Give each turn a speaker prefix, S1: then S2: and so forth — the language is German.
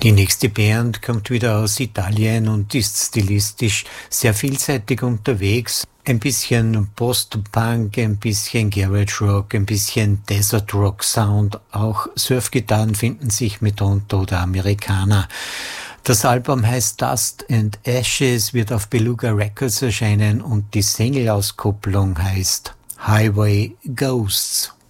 S1: Die nächste Band kommt wieder aus Italien und ist stilistisch sehr vielseitig unterwegs. Ein bisschen Post-Punk, ein bisschen Garage Rock, ein bisschen Desert Rock Sound. Auch Surfgitarren finden sich mitunter oder Amerikaner. Das Album heißt Dust and Ashes, wird auf Beluga Records erscheinen und die Single-Auskopplung heißt Highway Ghosts.